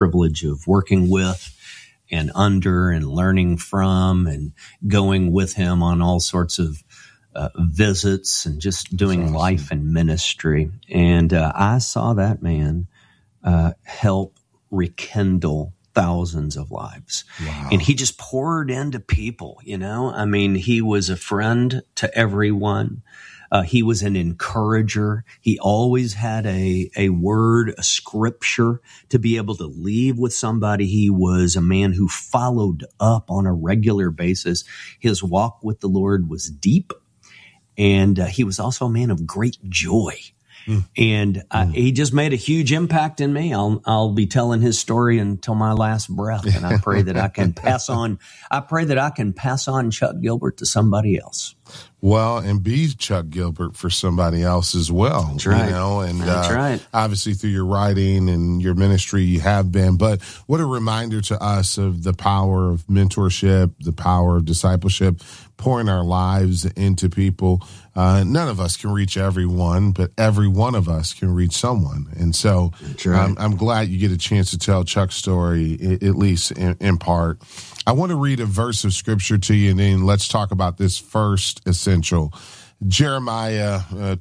privilege of working with and under and learning from and going with him on all sorts of visits and just doing life and ministry. And I saw that man help rekindle thousands of lives. Wow. And he just poured into people, I mean, he was a friend to everyone. He was an encourager. He always had a word, a scripture to be able to leave with somebody. He was a man who followed up on a regular basis. His walk with the Lord was deep, and he was also a man of great joy. And he just made a huge impact in me. I'll be telling his story until my last breath, and I pray that I can pass on. I pray that I can pass on Chuck Gilbert to somebody else. Well, and be Chuck Gilbert for somebody else as well. That's right. And that's right. Obviously through your writing and your ministry, you have been. But what a reminder to us of the power of mentorship, the power of discipleship, pouring our lives into people. None of us can reach everyone, but every one of us can reach someone. And so right. I'm glad you get a chance to tell Chuck's story, at least in part. I want to read a verse of scripture to you, and then let's talk about this first essential. Jeremiah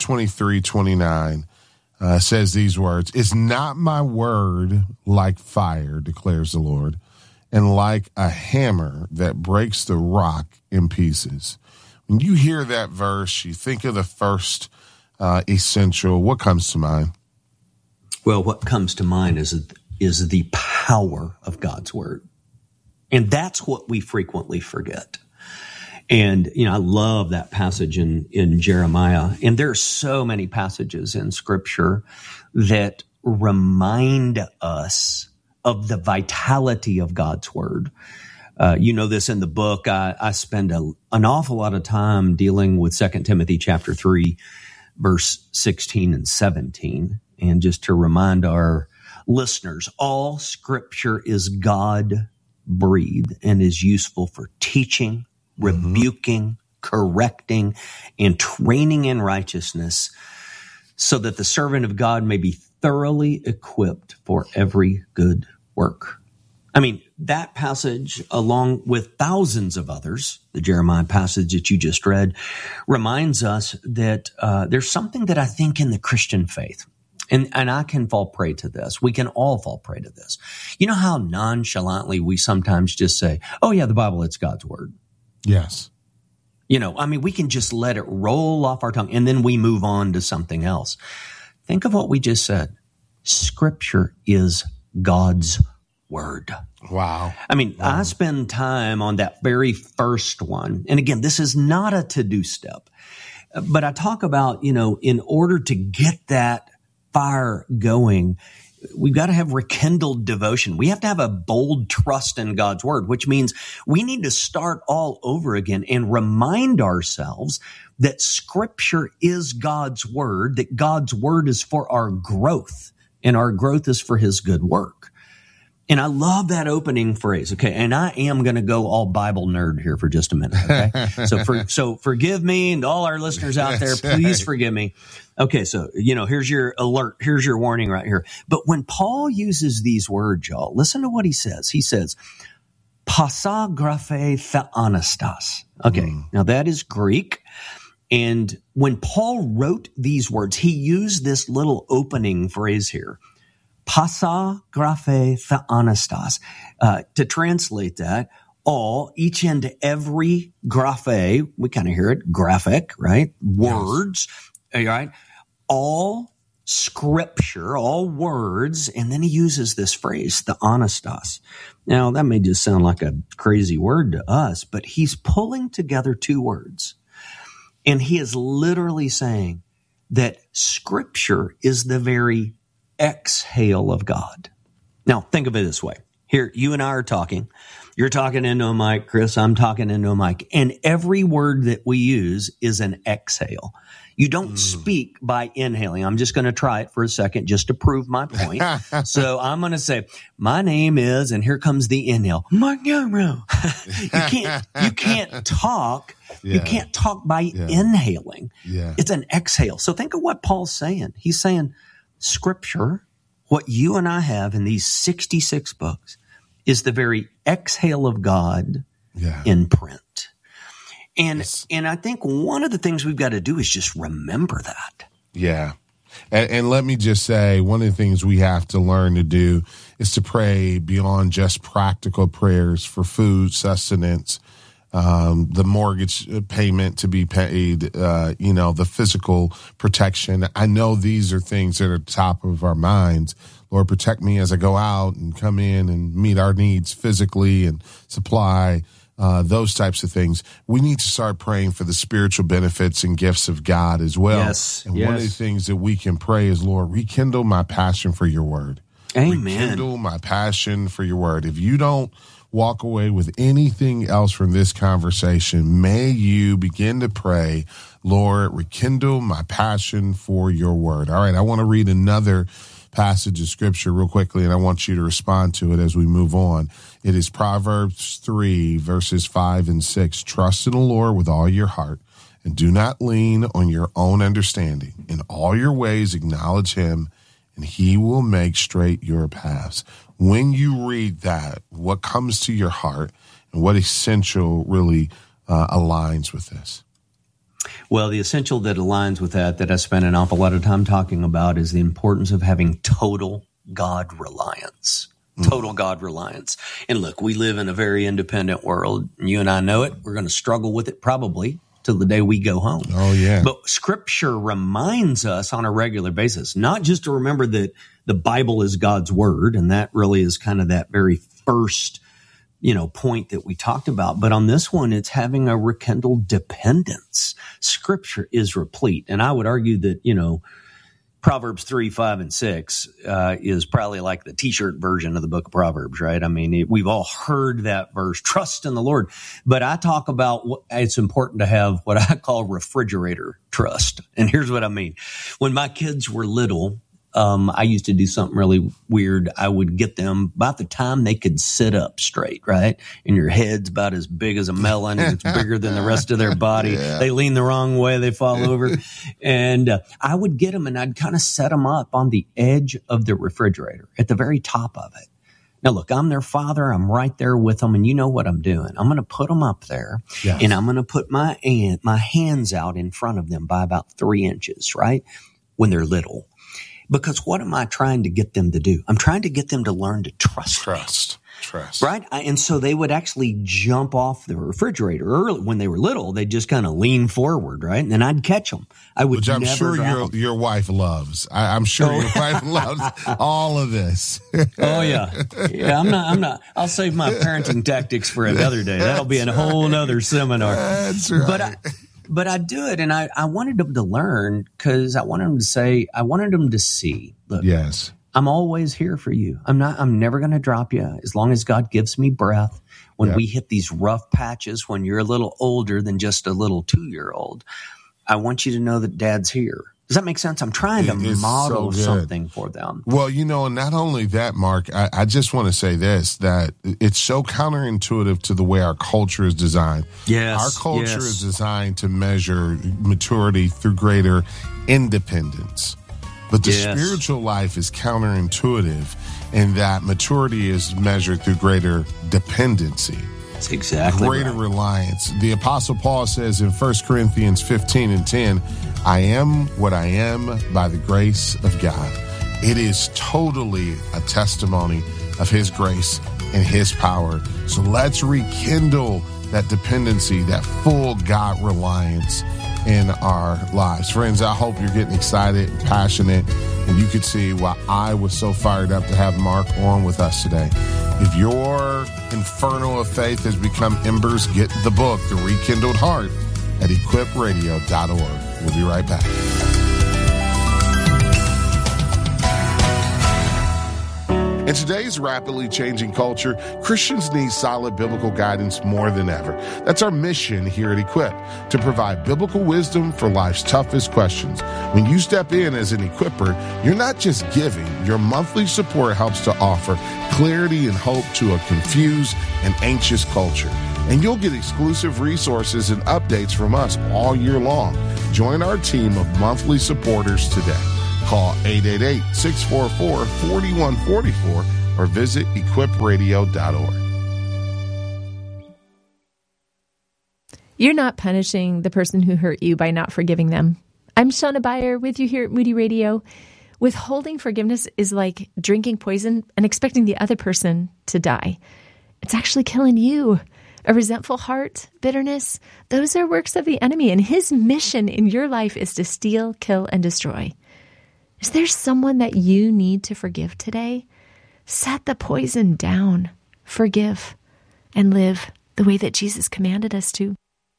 23:29 says these words, "Is not my word like fire, declares the Lord, and like a hammer that breaks the rock in pieces?" When you hear that verse, you think of the first essential. What comes to mind? Well, what comes to mind is the power of God's word. And that's what we frequently forget. And, I love that passage in Jeremiah. And there are so many passages in Scripture that remind us of the vitality of God's word. This in the book. I spend an awful lot of time dealing with 2 Timothy chapter 3, verse 16 and 17. And just to remind our listeners, all Scripture is God breathed and is useful for teaching, rebuking, correcting, and training in righteousness, so that the servant of God may be thoroughly equipped for every good work. I mean, that passage, along with thousands of others, the Jeremiah passage that you just read, reminds us that there's something that I think in the Christian faith, and I can fall prey to this. We can all fall prey to this. You know how nonchalantly we sometimes just say, "Oh yeah, the Bible, it's God's word." Yes. We can just let it roll off our tongue, and then we move on to something else. Think of what we just said. Scripture is God's word. Wow. I spend time on that very first one. And again, this is not a to-do step, but I talk about, in order to get that fire going, we've got to have rekindled devotion. We have to have a bold trust in God's word, which means we need to start all over again and remind ourselves that Scripture is God's word, that God's word is for our growth, and our growth is for his good work. And I love that opening phrase. Okay. And I am going to go all Bible nerd here for just a minute. Okay. So forgive me, and all our listeners out there, please forgive me. Okay. So, here's your alert. Here's your warning right here. But when Paul uses these words, y'all, listen to what he says. He says, "Pasa graphe theanastas." Okay. Now that is Greek. And when Paul wrote these words, he used this little opening phrase here. Pasa graphe theanastas. To translate that, each and every graphe, we kind of hear it, graphic, right? Words, right? All Scripture, all words, and then he uses this phrase, theanastas. Now, that may just sound like a crazy word to us, but he's pulling together two words. And he is literally saying that Scripture is the very exhale of God. Now, think of it this way. Here, you and I are talking. You're talking into a mic, Chris. I'm talking into a mic. And every word that we use is an exhale. You don't speak by inhaling. I'm just going to try it for a second just to prove my point. So I'm going to say, my name is, and here comes the inhale. You can't talk. Yeah. You can't talk by inhaling. Yeah. It's an exhale. So think of what Paul's saying. He's saying, Scripture, What you and I have in these 66 books is the very exhale of God in print. And I think one of the things we've got to do is just remember that. Yeah. And let me just say, one of the things we have to learn to do is to pray beyond just practical prayers for food, sustenance, the mortgage payment to be paid, the physical protection. I know these are things that are top of our minds. Lord, protect me as I go out and come in and meet our needs physically and supply those types of things. We need to start praying for the spiritual benefits and gifts of God as well. Yes. And one of the things that we can pray is, Lord, rekindle my passion for your word. Amen. Rekindle my passion for your word. If you don't walk away with anything else from this conversation, may you begin to pray, Lord, rekindle my passion for your word. All right, I want to read another passage of scripture real quickly, and I want you to respond to it as we move on. It is Proverbs 3, verses 5 and 6. Trust in the Lord with all your heart, and do not lean on your own understanding. In all your ways acknowledge him, and he will make straight your paths. When you read that, what comes to your heart, and what essential really aligns with this? Well, the essential that aligns with that I spent an awful lot of time talking about is the importance of having total God reliance. Total God reliance. And look, we live in a very independent world. You and I know it. We're going to struggle with it probably till the day we go home. Oh, yeah. But Scripture reminds us on a regular basis, not just to remember that the Bible is God's word, and that really is kind of that very first point that we talked about. But on this one, it's having a rekindled dependence. Scripture is replete. And I would argue that, Proverbs 3, 5, and 6 is probably like the T-shirt version of the book of Proverbs, right? I mean, we've all heard that verse, trust in the Lord. But I talk about it's important to have what I call refrigerator trust. And here's what I mean. When my kids were little, I used to do something really weird. I would get them about the time they could sit up straight, right? And your head's about as big as a melon. And it's bigger than the rest of their body. Yeah. They lean the wrong way. They fall over. And I would get them and I'd kind of set them up on the edge of the refrigerator at the very top of it. Now, look, I'm their father. I'm right there with them. And you know what I'm doing. I'm going to put them up there. Yes. And I'm going to put my hands out in front of them by about 3 inches, right? When they're little. Because what am I trying to get them to do? I'm trying to get them to learn to trust. Right? And so they would actually jump off the refrigerator early. When they were little, they'd just kind of lean forward, right? And then I'd catch them. Which I'm sure your wife loves. I'm sure your wife loves all of this. Oh, yeah. Yeah, I'm not. I'll save my parenting tactics for another day. That'll be a whole nother seminar. That's right. But I do it, and I wanted them to learn because I wanted them to see, look, yes, I'm always here for you. I'm never going to drop you as long as God gives me breath. When we hit these rough patches, when you're a little older than just a little 2-year-old, I want you to know that Dad's here. Does that make sense? I'm trying to model something for them. Well, and not only that, Mark, I just want to say this, that it's so counterintuitive to the way our culture is designed. Yes. Our culture is designed to measure maturity through greater independence. But the spiritual life is counterintuitive in that maturity is measured through greater dependency. That's exactly greater reliance. The Apostle Paul says in 1 Corinthians 15:10, I am what I am by the grace of God. It is totally a testimony of his grace and his power. So let's rekindle that dependency, that full God reliance in our lives. Friends, I hope you're getting excited, passionate, and you could see why I was so fired up to have Mark on with us today. If your inferno of faith has become embers, get the book, The Rekindled Heart, at equipradio.org. We'll be right back. In today's rapidly changing culture, Christians need solid biblical guidance more than ever. That's our mission here at Equip, to provide biblical wisdom for life's toughest questions. When you step in as an equipper, you're not just giving. Your monthly support helps to offer clarity and hope to a confused and anxious culture. And you'll get exclusive resources and updates from us all year long. Join our team of monthly supporters today. Call 888-644-4144 or visit equipradio.org. You're not punishing the person who hurt you by not forgiving them. I'm Shauna Beyer with you here at Moody Radio. Withholding forgiveness is like drinking poison and expecting the other person to die. It's actually killing you. A resentful heart, bitterness, those are works of the enemy, and his mission in your life is to steal, kill, and destroy. Is there someone that you need to forgive today? Set the poison down, forgive, and live the way that Jesus commanded us to.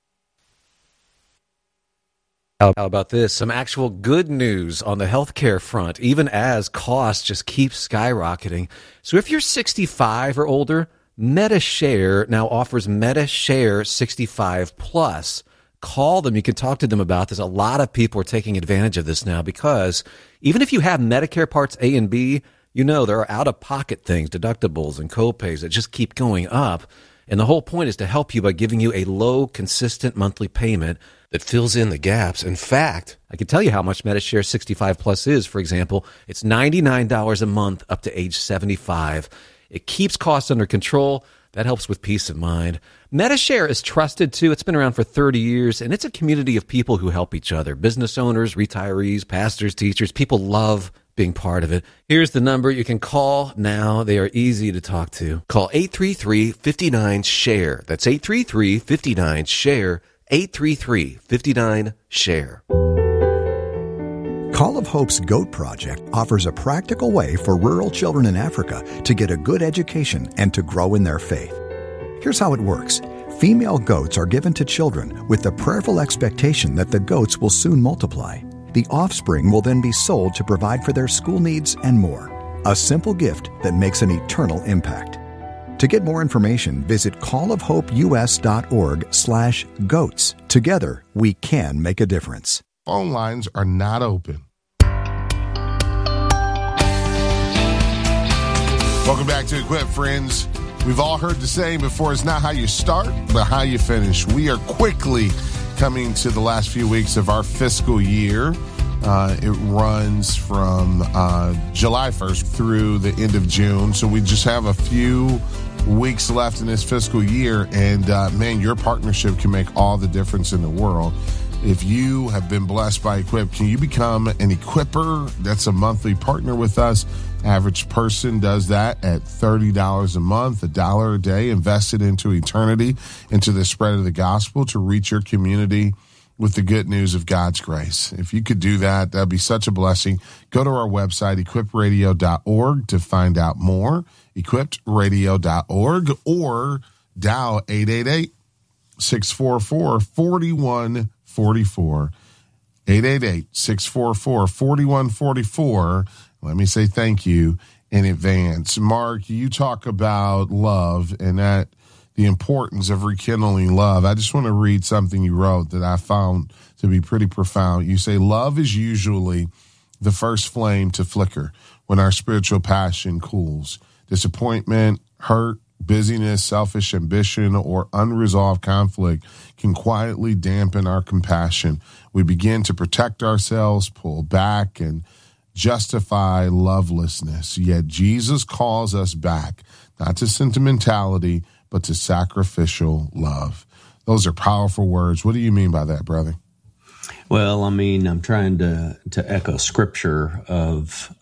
How about this? Some actual good news on the healthcare front, even as costs just keep skyrocketing. So if you're 65 or older, MediShare now offers MediShare 65 Plus. Call them. You can talk to them about this. A lot of people are taking advantage of this now because even if you have Medicare Parts A and B, you know there are out-of-pocket things, deductibles and copays that just keep going up. And the whole point is to help you by giving you a low, consistent monthly payment that fills in the gaps. In fact, I can tell you how much MediShare 65 Plus is. For example, it's $99 a month up to age 75. It keeps costs under control. That helps with peace of mind. MediShare is trusted, too. It's been around for 30 years, and it's a community of people who help each other. Business owners, retirees, pastors, teachers. People love being part of it. Here's the number you can call now. They are easy to talk to. Call 833-59-SHARE. That's 833-59-SHARE. 833-59-SHARE. Call of Hope's Goat Project offers a practical way for rural children in Africa to get a good education and to grow in their faith. Here's how it works. Female goats are given to children with the prayerful expectation that the goats will soon multiply. The offspring will then be sold to provide for their school needs and more. A simple gift that makes an eternal impact. To get more information, visit callofhopeus.org/goats. Together, we can make a difference. Phone lines are not open. Welcome back to Equip, friends. We've all heard the saying before, it's not how you start, but how you finish. We are quickly coming to the last few weeks of our fiscal year. It runs from July 1st through the end of June. So we just have a few weeks left in this fiscal year. And man, your partnership can make all the difference in the world. If you have been blessed by Equip, can you become an Equipper? That's a monthly partner with us. Average person does that at $30 a month, $1 a day, invested into eternity, into the spread of the gospel to reach your community with the good news of God's grace. If you could do that, that'd be such a blessing. Go to our website, equipradio.org, to find out more, equipradio.org, or dial 888-644-4144, 888-644-4144. Let me say thank you in advance. Mark, you talk about love and that the importance of rekindling love. I just want to read something you wrote that I found to be pretty profound. You say, love is usually the first flame to flicker when our spiritual passion cools. Disappointment, hurt, busyness, selfish ambition, or unresolved conflict can quietly dampen our compassion. We begin to protect ourselves, pull back, and justify lovelessness. Yet Jesus calls us back, not to sentimentality, but to sacrificial love. Those are powerful words. What do you mean by that, brother? Well, I mean, I'm trying to echo scripture of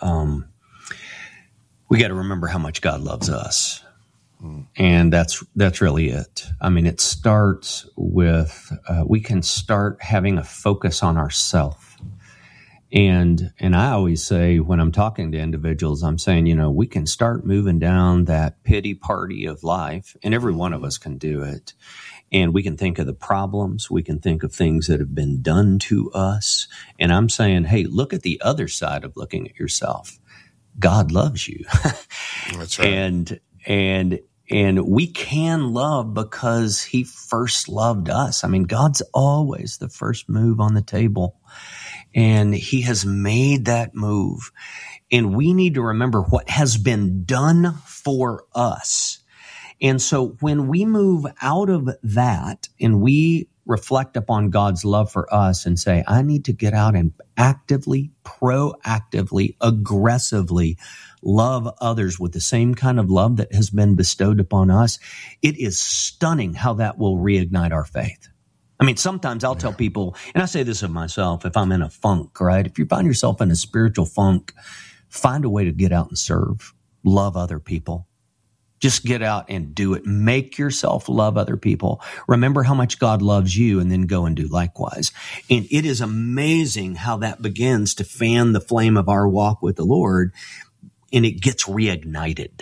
we got to remember how much God loves us. And that's really it. I mean, it starts with we can start having a focus on ourselves. And I always say when I'm talking to individuals, I'm saying, we can start moving down that pity party of life, and every one of us can do it. And we can think of the problems. We can think of things that have been done to us. And I'm saying, hey, look at the other side of looking at yourself. God loves you. That's right. And we can love because he first loved us. I mean, God's always the first move on the table. And he has made that move. And we need to remember what has been done for us. And so when we move out of that and we reflect upon God's love for us and say, I need to get out and actively, proactively, aggressively love others with the same kind of love that has been bestowed upon us, it is stunning how that will reignite our faith. I mean, sometimes I'll tell people, and I say this of myself, if I'm in a funk, right? If you find yourself in a spiritual funk, find a way to get out and serve, love other people. Just get out and do it. Make yourself love other people. Remember how much God loves you, and then go and do likewise. And it is amazing how that begins to fan the flame of our walk with the Lord, and it gets reignited.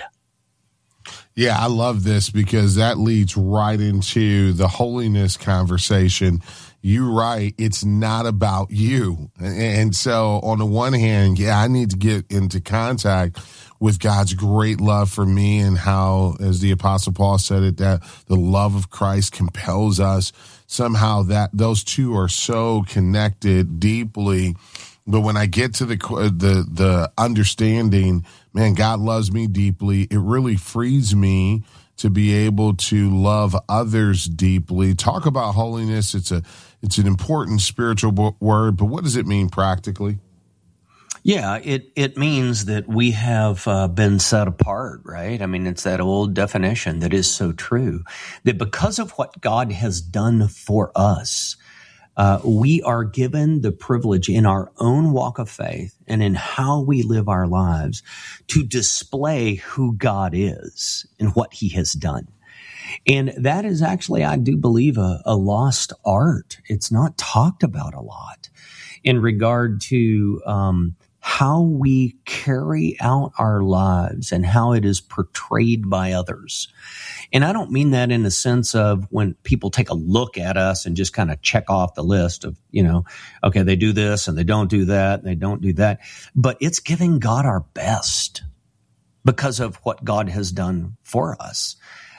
Yeah, I love this because that leads right into the holiness conversation. You're right. It's not about you. And so on the one hand, yeah, I need to get into contact with God's great love for me, and how, as the Apostle Paul said it, that the love of Christ compels us. Somehow that those two are so connected deeply. But when I get to the understanding, man, God loves me deeply, it really frees me to be able to love others deeply. Talk about holiness. It's an important spiritual word, but what does it mean practically? Yeah, it means that we have been set apart, right? I mean, it's that old definition that is so true, that because of what God has done for us, we are given the privilege in our own walk of faith and in how we live our lives to display who God is and what he has done. And that is actually, I do believe, a lost art. It's not talked about a lot in regard to how we carry out our lives and how it is portrayed by others. And I don't mean that in the sense of when people take a look at us and just kind of check off the list of, okay, they do this and they don't do that and they don't do that. But it's giving God our best because of what God has done for us.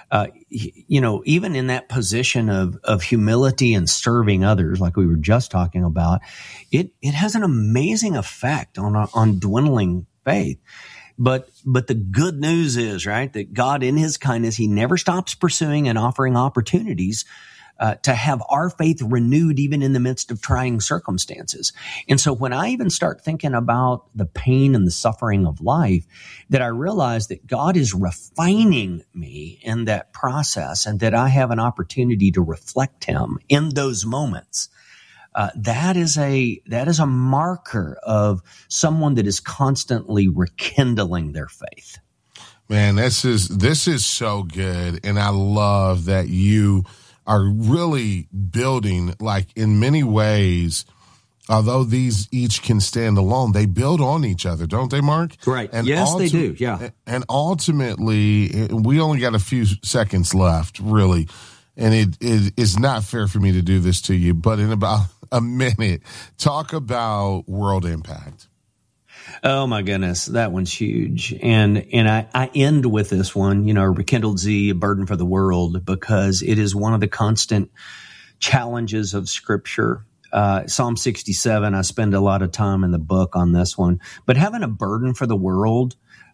Even in that position of humility and serving others, like we were just talking about, it has an amazing effect on dwindling faith. But the good news is, right, that God in his kindness, he never stops pursuing and offering opportunities to have our faith renewed even in the midst of trying circumstances. And so when I even start thinking about the pain and the suffering of life, that I realize that God is refining me in that process, and that I have an opportunity to reflect him in those moments. That is a marker of someone that is constantly rekindling their faith. Man, this is so good. And I love that you are really building, like, in many ways, although these each can stand alone, they build on each other, don't they, Mark? Right. And yes, they do. Yeah. And ultimately, we only got a few seconds left, really. And it is not fair for me to do this to you, but in about a minute, talk about world impact. Oh my goodness, that one's huge. And I end with this one, Rekindled Z, a burden for the world, because it is one of the constant challenges of Scripture. Psalm 67, I spend a lot of time in the book on this one, but having a burden for the world,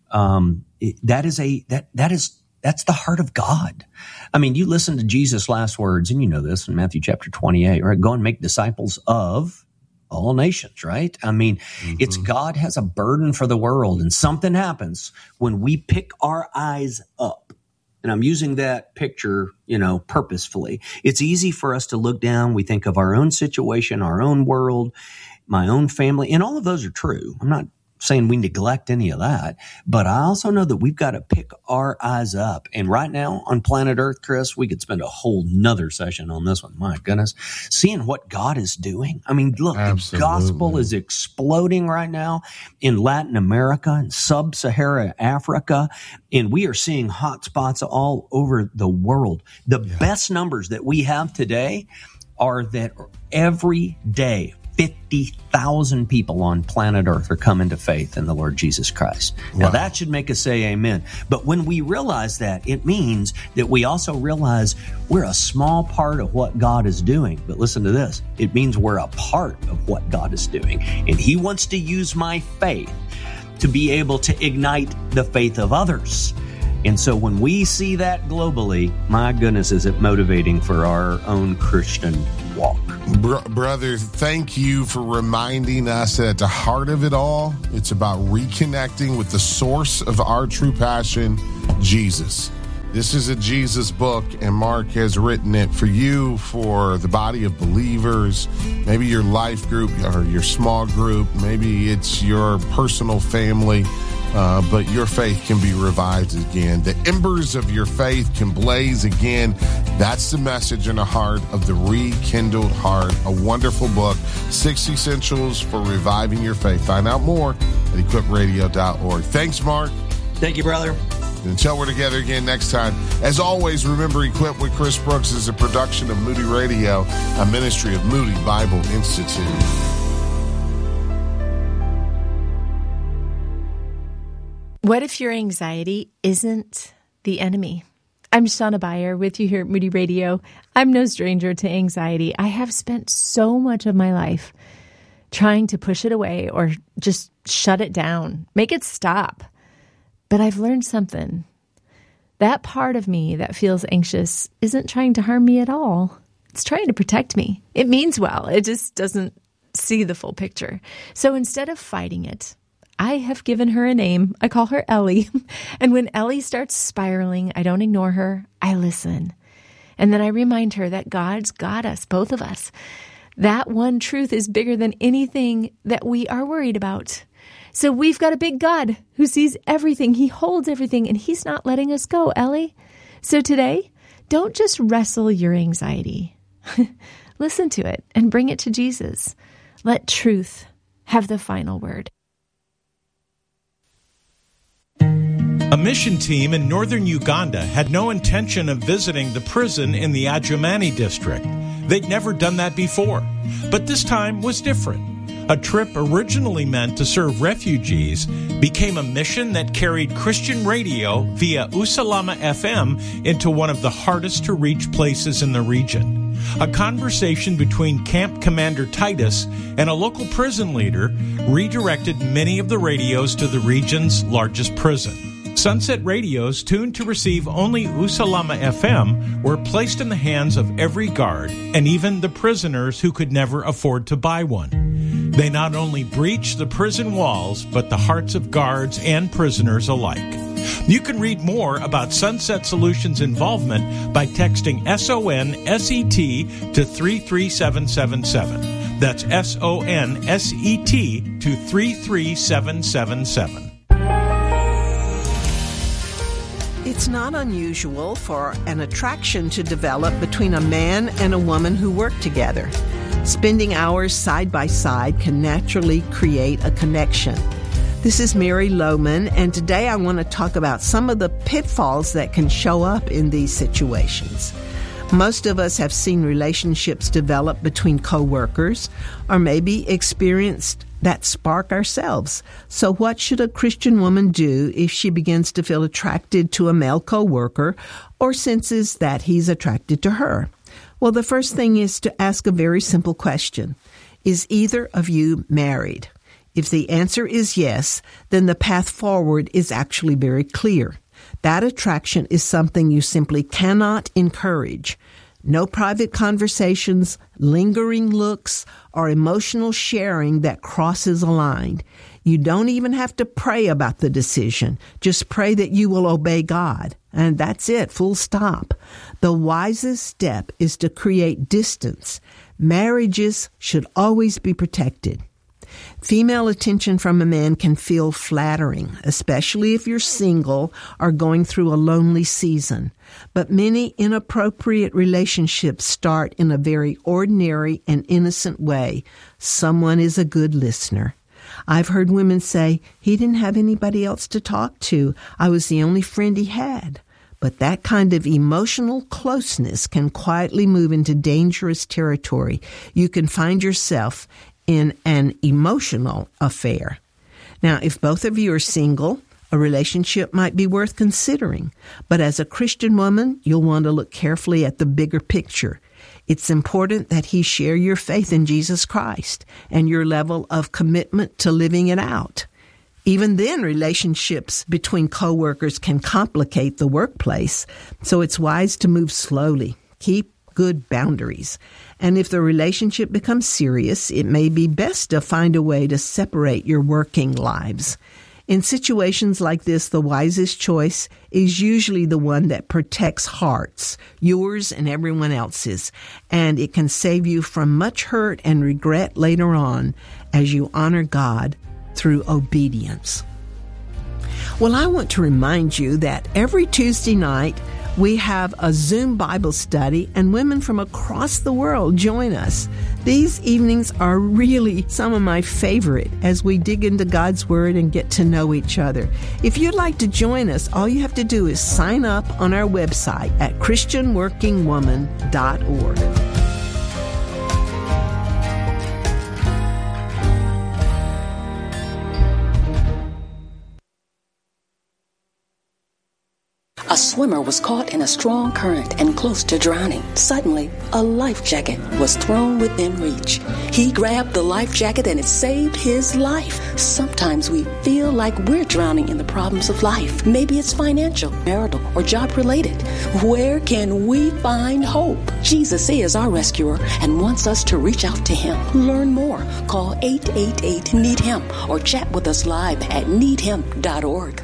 that's the heart of God. I mean, you listen to Jesus' last words, and you know this in Matthew chapter 28, right? Go and make disciples of all nations, right? I mean, It's God has a burden for the world, and something happens when we pick our eyes up. And I'm using that picture, purposefully. It's easy for us to look down. We think of our own situation, our own world, my own family, and all of those are true. I'm not saying we neglect any of that, but I also know that we've got to pick our eyes up. And right now on planet Earth, Chris, we could spend a whole nother session on this one. My goodness, seeing what God is doing. I mean, look, Absolutely. The gospel is exploding right now in Latin America and sub-Saharan Africa, and we are seeing hot spots all over the world. The best numbers that we have today are that every day, 50,000 people on planet Earth are coming to faith in the Lord Jesus Christ. Now, that should make us say amen. But when we realize that, it means that we also realize we're a small part of what God is doing. But listen to this. It means we're a part of what God is doing. And he wants to use my faith to be able to ignite the faith of others. And so when we see that globally, my goodness, is it motivating for our own Christian walk. Brother, thank you for reminding us that at the heart of it all, it's about reconnecting with the source of our true passion, Jesus. This is a Jesus book, and Mark has written it for you, for the body of believers, maybe your life group or your small group, maybe it's your personal family, but your faith can be revived again. The embers of your faith can blaze again. That's the message in the heart of the Rekindled Heart, a wonderful book, 6 Essentials for Reviving Your Faith. Find out more at equipradio.org. Thanks, Mark. Thank you, brother. Until we're together again next time, as always, remember, Equip with Chris Brooks is a production of Moody Radio, a ministry of Moody Bible Institute. What if your anxiety isn't the enemy? I'm Shauna Beyer with you here at Moody Radio. I'm no stranger to anxiety. I have spent so much of my life trying to push it away or just shut it down, make it stop. But I've learned something. That part of me that feels anxious isn't trying to harm me at all. It's trying to protect me. It means well. It just doesn't see the full picture. So instead of fighting it, I have given her a name. I call her Ellie. And when Ellie starts spiraling, I don't ignore her. I listen. And then I remind her that God's got us, both of us. That one truth is bigger than anything that we are worried about. So we've got a big God who sees everything. He holds everything, and he's not letting us go, Ellie. So today, don't just wrestle your anxiety. Listen to it and bring it to Jesus. Let truth have the final word. A mission team in northern Uganda had no intention of visiting the prison in the Adjumani district. They'd never done that before, but this time was different. A trip originally meant to serve refugees became a mission that carried Christian radio via Usalama FM into one of the hardest to reach places in the region. A conversation between Camp Commander Titus and a local prison leader redirected many of the radios to the region's largest prison. Sunset radios tuned to receive only Usalama FM were placed in the hands of every guard and even the prisoners who could never afford to buy one. They not only breached the prison walls, but the hearts of guards and prisoners alike. You can read more about Sunset Solutions' involvement by texting SONSET to 33777. That's SONSET to 33777. It's not unusual for an attraction to develop between a man and a woman who work together. Spending hours side by side can naturally create a connection. This is Mary Lohman, and today I want to talk about some of the pitfalls that can show up in these situations. Most of us have seen relationships develop between coworkers, or maybe experienced that spark ourselves. So what should a Christian woman do if she begins to feel attracted to a male coworker or senses that he's attracted to her? Well, the first thing is to ask a very simple question. Is either of you married? If the answer is yes, then the path forward is actually very clear. That attraction is something you simply cannot encourage. No private conversations, lingering looks, or emotional sharing that crosses a line. You don't even have to pray about the decision. Just pray that you will obey God. And that's it, full stop. The wisest step is to create distance. Marriages should always be protected. Female attention from a man can feel flattering, especially if you're single or going through a lonely season. But many inappropriate relationships start in a very ordinary and innocent way. Someone is a good listener. I've heard women say, he didn't have anybody else to talk to. I was the only friend he had. But that kind of emotional closeness can quietly move into dangerous territory. You can find yourself in an emotional affair. Now, if both of you are single, a relationship might be worth considering. But as a Christian woman, you'll want to look carefully at the bigger picture. It's important that he share your faith in Jesus Christ and your level of commitment to living it out. Even then, relationships between coworkers can complicate the workplace, so it's wise to move slowly. Keep good boundaries. And if the relationship becomes serious, it may be best to find a way to separate your working lives. In situations like this, the wisest choice is usually the one that protects hearts, yours and everyone else's, and it can save you from much hurt and regret later on as you honor God through obedience. Well, I want to remind you that every Tuesday night, we have a Zoom Bible study, and women from across the world join us. These evenings are really some of my favorite as we dig into God's Word and get to know each other. If you'd like to join us, all you have to do is sign up on our website at christianworkingwoman.org. A swimmer was caught in a strong current and close to drowning. Suddenly, a life jacket was thrown within reach. He grabbed the life jacket and it saved his life. Sometimes we feel like we're drowning in the problems of life. Maybe it's financial, marital, or job-related. Where can we find hope? Jesus is our rescuer and wants us to reach out to him. Learn more. Call 888-NEED-HIM or chat with us live at needhim.org.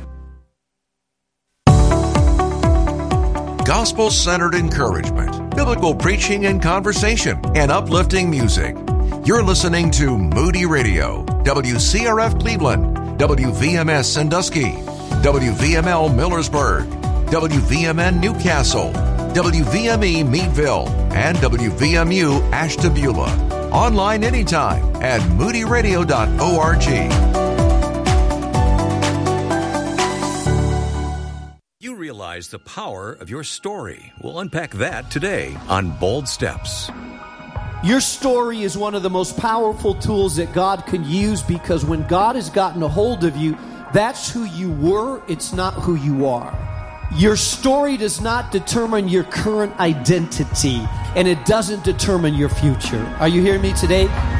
Gospel-centered encouragement, biblical preaching and conversation, and uplifting music. You're listening to Moody Radio, WCRF Cleveland, WVMS Sandusky, WVML Millersburg, WVMN Newcastle, WVME Meadville, and WVMU Ashtabula. Online anytime at moodyradio.org. Realize the power of your story. We'll unpack that today on Bold Steps. Your story is one of the most powerful tools that God can use, because when God has gotten a hold of you, that's who you were, it's not who you are. Your story does not determine your current identity, and it doesn't determine your future. Are you hearing me today?